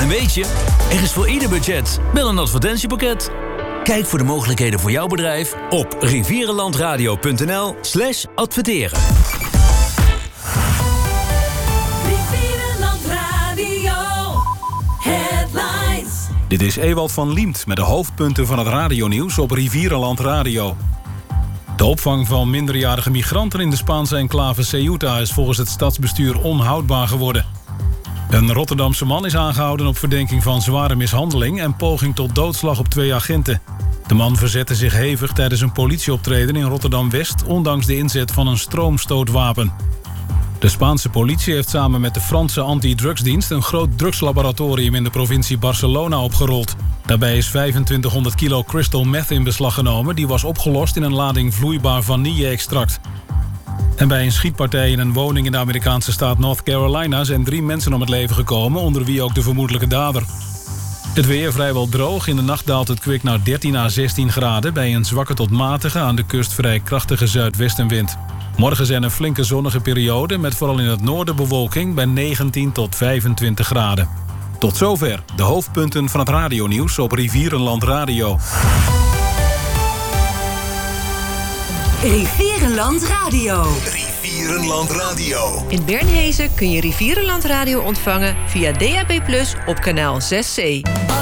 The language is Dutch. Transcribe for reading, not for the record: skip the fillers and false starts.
En weet je, er is voor ieder budget wel een advertentiepakket. Kijk voor de mogelijkheden voor jouw bedrijf op rivierenlandradio.nl/adverteren. Rivierenland Radio Headlines. Dit is Ewald van Liemt met de hoofdpunten van het radionieuws op Rivierenland Radio. De opvang van minderjarige migranten in de Spaanse enclave Ceuta is volgens het stadsbestuur onhoudbaar geworden. Een Rotterdamse man is aangehouden op verdenking van zware mishandeling en poging tot doodslag op 2 agenten. De man verzette zich hevig tijdens een politieoptreden in Rotterdam-West, ondanks de inzet van een stroomstootwapen. De Spaanse politie heeft samen met de Franse antidrugsdienst een groot drugslaboratorium in de provincie Barcelona opgerold. Daarbij is 2500 kilo crystal meth in beslag genomen, die was opgelost in een lading vloeibaar vanille-extract. En bij een schietpartij in een woning in de Amerikaanse staat North Carolina zijn 3 mensen om het leven gekomen, onder wie ook de vermoedelijke dader. Het weer vrijwel droog. In de nacht daalt het kwik naar 13 à 16 graden... bij een zwakke tot matige, aan de kust vrij krachtige zuidwestenwind. Morgen zijn een flinke zonnige periode... met vooral in het noorden bewolking bij 19 tot 25 graden. Tot zover de hoofdpunten van het radionieuws op Rivierenland Radio. Rivierenland Radio. Rivierenland Radio. In Bernhezen kun je Rivierenland Radio ontvangen via DAB+ op kanaal 6C.